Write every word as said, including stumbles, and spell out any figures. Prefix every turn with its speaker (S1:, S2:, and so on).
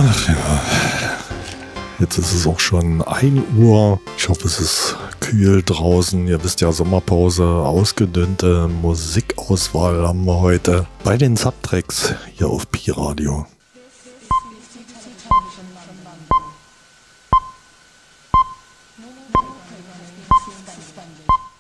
S1: Ach ja. Jetzt ist es auch schon ein Uhr. Ich hoffe, es ist kühl draußen. Ihr wisst ja, Sommerpause, ausgedünnte Musikauswahl haben wir heute bei den Subtracks hier auf Pi-Radio.